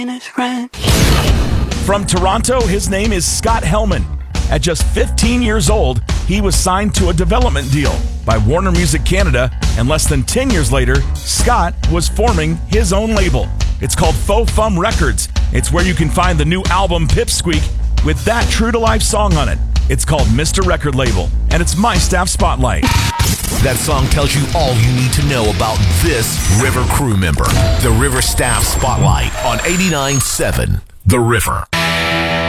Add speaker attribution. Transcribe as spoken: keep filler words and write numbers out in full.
Speaker 1: From Toronto, his name is Scott Helman. At just fifteen years old, he was signed to a development deal by Warner Music Canada, and less than ten years later, Scott was forming his own label. It's called Faux Fum Records. It's where you can find the new album Pipsqueak with that true-to-life song on it. It's called Mister Record Label, and it's my staff spotlight.
Speaker 2: That song tells you all you need to know about this River crew member. The River Staff Spotlight on eighty-nine point seven The River.